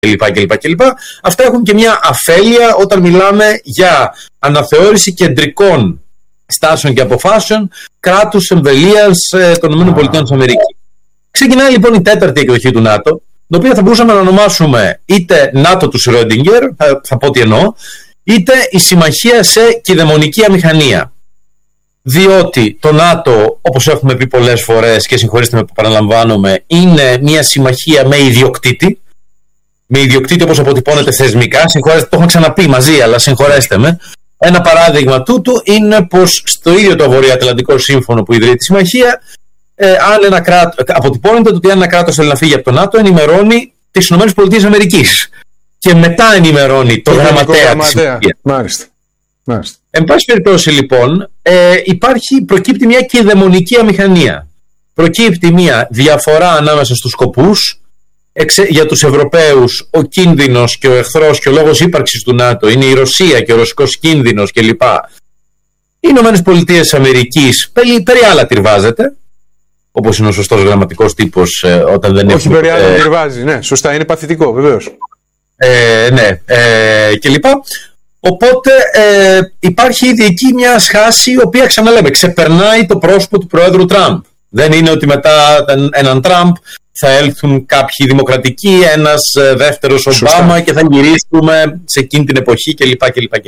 κλπ. Αυτά έχουν και μια αφέλεια όταν μιλάμε για αναθεώρηση κεντρικών στάσεων και αποφάσεων κράτους εμβελείας των ΗΠΑ. Ξεκινάει λοιπόν η τέταρτη εκδοχή του ΝΑΤΟ, την οποία θα μπορούσαμε να ονομάσουμε είτε ΝΑΤΟ του Σρόντιγκερ, θα πω τι εννοώ, είτε η συμμαχία σε κηδαιμονική αμηχανία. Διότι το ΝΑΤΟ, όπως έχουμε πει πολλές φορές και συγχωρήστε με που παραλαμβάνομαι, είναι μια συμμαχία με ιδιοκτήτη. Με ιδιοκτήτη όπως αποτυπώνεται θεσμικά. Το έχουμε ξαναπεί μαζί, αλλά συγχωρέστε με. Ένα παράδειγμα τούτου είναι πως στο ίδιο το Βορειοατλαντικό Σύμφωνο που ιδρύει τη συμμαχία, αποτυπώνεται ότι αν ένα κράτος θέλει να φύγει από το ΝΑΤΟ, ενημερώνει τις ΗΠΑ και μετά ενημερώνει το γραμματέα της συμμαχίας. Μάλιστα. Εν πάση περιπτώσει λοιπόν, προκύπτει μια κηδαιμονική αμηχανία. Προκύπτει μια διαφορά ανάμεσα στους σκοπούς. Για τους Ευρωπαίους ο κίνδυνος και ο εχθρός και ο λόγος ύπαρξης του ΝΑΤΟ είναι η Ρωσία και ο ρωσικός κίνδυνος κλπ. Οι Ηνωμένες Πολιτείες Αμερικής περί άλλα τυρβάζεται, όπως είναι ο σωστός γραμματικός τύπος όταν δεν όχι περί άλλα τυρβάζει, ναι, σωστά, είναι παθητικό βεβαίως. Ναι, κλπ. Οπότε υπάρχει ήδη εκεί μια σχάση η οποία, ξαναλέμε, ξεπερνάει το πρόσωπο του Προέδρου Τραμπ. Δεν είναι ότι μετά έναν Τραμπ θα έλθουν κάποιοι δημοκρατικοί, ένας δεύτερος Ομπάμα και θα γυρίσουμε σε εκείνη την εποχή κλπ.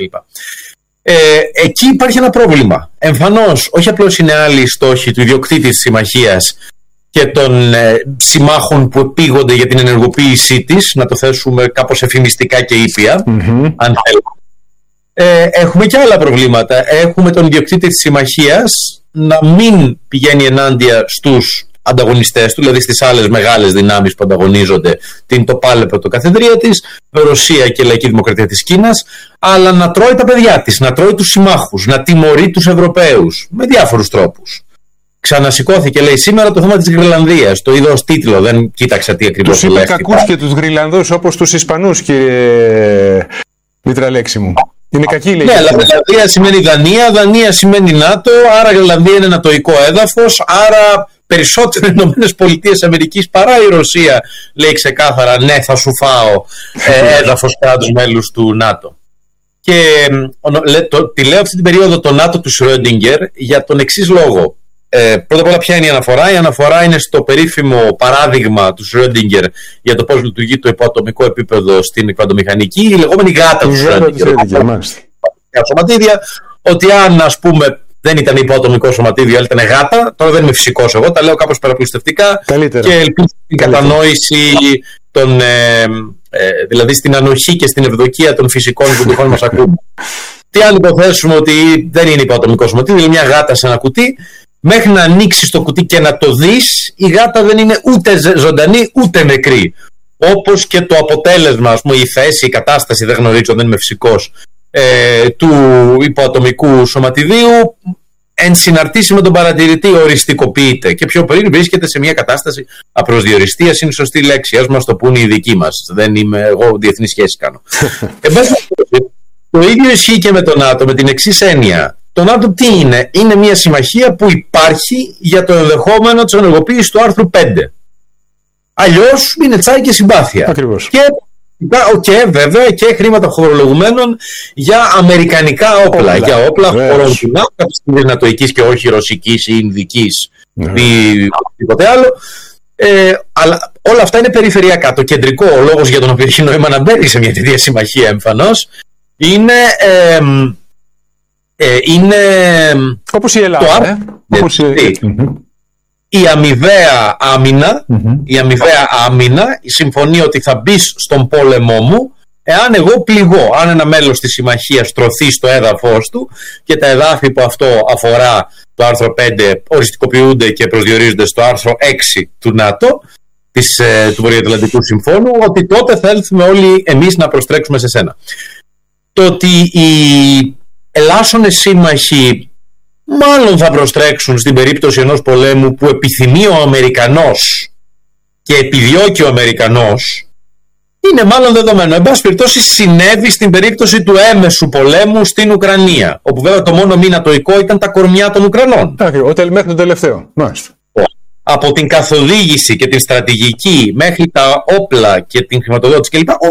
Εκεί υπάρχει ένα πρόβλημα. Εμφανώς, όχι απλώς είναι άλλοι οι στόχοι του ιδιοκτήτη της συμμαχίας και των συμμάχων που επίγονται για την ενεργοποίησή της, να το θέσουμε κάπως εφημιστικά και ήπια, αν θέλουμε. Έχουμε και άλλα προβλήματα. Έχουμε τον ιδιοκτήτη της συμμαχίας να μην πηγαίνει ενάντια στους ανταγωνιστές του, δηλαδή στις άλλες μεγάλες δυνάμεις που ανταγωνίζονται, την τοπάλεπο το καθεδρία της, Ρωσία και Λαϊκή Δημοκρατία της Κίνας, αλλά να τρώει τα παιδιά της, να τρώει τους συμμάχους, να τιμωρεί τους Ευρωπαίους με διάφορους τρόπους. Ξανασηκώθηκε, λέει, σήμερα το θέμα της Γρυλανδίας. Το είδα ως τίτλο, δεν κοίταξα τι ακριβώς τους είπε κακούς και τους Γρυλανδούς όπως τους Ισπανούς, κύριε Μητραλέξη μου. Είναι κακή, λέει. Ναι, αλλά Γρυλανδία σημαίνει Δανία, Δανία σημαίνει ΝΑΤΟ, άρα Γρυλανδία είναι νατοϊκό έδαφος, άρα περισσότερο οι ΗΠΑ παρά η Ρωσία, λέει ξεκάθαρα, ναι, θα σου φάω έδαφος κράτους μέλους του ΝΑΤΟ. Και τη λέω αυτή την περίοδο το ΝΑΤΟ του Σρόντιγκερ για τον εξής λόγο. Πρώτα απ' όλα, ποια είναι η αναφορά? Η αναφορά είναι στο περίφημο παράδειγμα του Σρόντιγκερ για το πώς λειτουργεί το υποατομικό επίπεδο στην κβαντομηχανική, η λεγόμενη γάτα του Σρόντιγκερ. Σωματίδια, ότι αν, ας πούμε, δεν ήταν υποατομικό σωματίδιο, αλλά ήταν γάτα, τώρα δεν είμαι φυσικός εγώ, τα λέω κάπως παραπλουστευτικά και ελπίζω στην κατανόηση δηλαδή στην ανοχή και στην ευδοκία των φυσικών που τυχόν μας ακούν. Τι αν υποθέσουμε ότι δεν είναι υποατομικό σωματίδιο, είναι μια γάτα σε ένα κουτί. Μέχρι να ανοίξεις το κουτί και να το δεις, η γάτα δεν είναι ούτε ζωντανή ούτε νεκρή. Όπως και το αποτέλεσμα, ας πούμε, η θέση, η κατάσταση, δεν γνωρίζω, δεν είμαι φυσικός, του υποατομικού σωματιδίου, εν συναρτήσει με τον παρατηρητή, οριστικοποιείται. Και πιο πριν βρίσκεται σε μια κατάσταση απροσδιοριστίας, είναι η σωστή λέξη. Ας μας το πούνε οι δικοί μας. Δεν είμαι εγώ, διεθνή σχέση κάνω. Το ίδιο ισχύει και με το ΝΑΤΟ, με την εξής έννοια. Το ΝΑΤΟ τι είναι? Είναι μια συμμαχία που υπάρχει για το ενδεχόμενο της ενεργοποίησης του άρθρου 5. Αλλιώς είναι τσάι και συμπάθεια. Ακριβώς. Και βέβαια και χρήματα φορολογουμένων για αμερικανικά όπλα. Για όπλα χωρών του ΝΑΤΟ, της νατοικής και όχι ρωσικής ή ινδικής ή τίποτε άλλο. Αλλά όλα αυτά είναι περιφερειακά. Το κεντρικό, ο λόγος για τον οποίο έχει νόημα να μπαίνει σε μια τέτοια συμμαχία εμφανώς, είναι όπως η Ελλάδα. Η αμοιβαία άμυνα, η συμφωνία ότι θα μπεις στον πόλεμό μου εάν εγώ πληγώ. Αν ένα μέλος της συμμαχίας τρωθεί στο έδαφος του και τα εδάφη που αυτό αφορά, το άρθρο 5, οριστικοποιούνται και προσδιορίζονται στο άρθρο 6 του ΝΑΤΟ, του Βορειοατλαντικού Συμφώνου, ότι τότε θα έλθουμε όλοι εμείς να προστρέξουμε σε σένα. Το ότι οι ελάσσονες σύμμαχοι μάλλον θα προστρέξουν στην περίπτωση ενός πολέμου που επιθυμεί ο Αμερικανός και επιδιώκει ο Αμερικανός, είναι μάλλον δεδομένο. Εν πάση περιπτώσει, συνέβη στην περίπτωση του έμεσου πολέμου στην Ουκρανία, όπου βέβαια το μόνο μη νατοϊκό ήταν τα κορμιά των Ουκρανών. Μέχρι τον τελευταίο. Μάλιστα. Από την καθοδήγηση και την στρατηγική μέχρι τα όπλα και την χρηματοδότηση κλπ.